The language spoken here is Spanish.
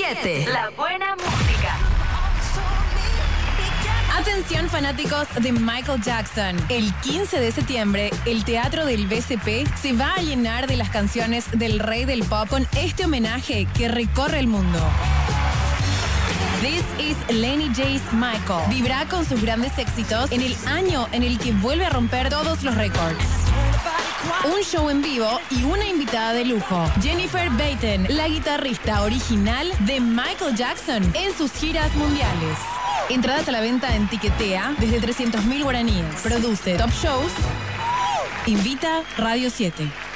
7. La buena música. Atención fanáticos de Michael Jackson. El 15 de septiembre, el Teatro del BCP se va a llenar de las canciones del rey del pop con este homenaje que recorre el mundo. This is Lenny J's Michael. Vivirá con sus grandes éxitos en el año en el que vuelve a romper todos los récords. Un show en vivo y una invitada de lujo. Jennifer Batten, la guitarrista original de Michael Jackson en sus giras mundiales. Entradas a la venta en Tiquetea desde 300.000 guaraníes. Produce Top Shows. Invita Radio 7.